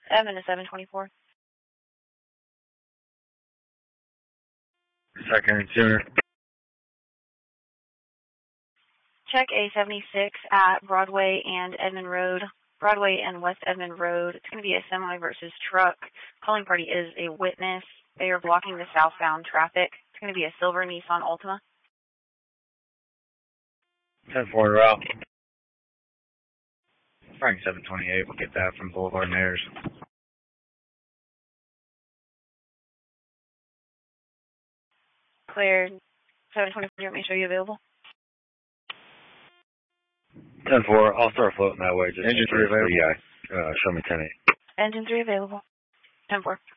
Evan to 724. Second and Sooner. Check A76 at Broadway and Edmond Road. Broadway and West Edmond Road. It's going to be a semi versus truck. Calling party is a witness. They are blocking the southbound traffic. It's going to be a silver Nissan Altima. 10-4 route. Frank 728. We'll get that from Boulevard and Ayers. Cleared. 724. Do you want me to show you available? 10-4. I'll start floating that way. Just Engine 3 available. Yeah. Show me 10-8. Engine 3 available. 10-4.